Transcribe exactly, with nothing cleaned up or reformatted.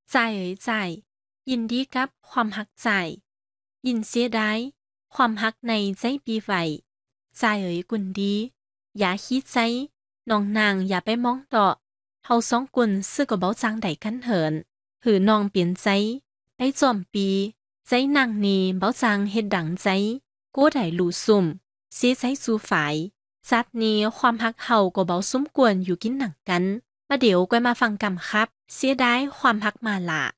ใจเอ๋ยใจยินดีกับความฮักใจยินเสียดายความฮักในใจปีไฟใจเอ๋ยกุนดีอย่าคิดใจน้องนางอย่าไปมองต่อเฮาสองกุนซื้อก็เบาจังใดกันเหินหือน้องเปลี่ยนใจไปจอมปีใจนางนีเบาจังเฮ็ดดังใจกู้ได้หลูซุ่มเสียใจสู่ฝ่ายจัดนี้ความฮักเฮาก็เบาสมควรอยู่กินหนังกันมาเดี๋ยวก้อยมาฟังกำครับเสียดายความฮักมาละ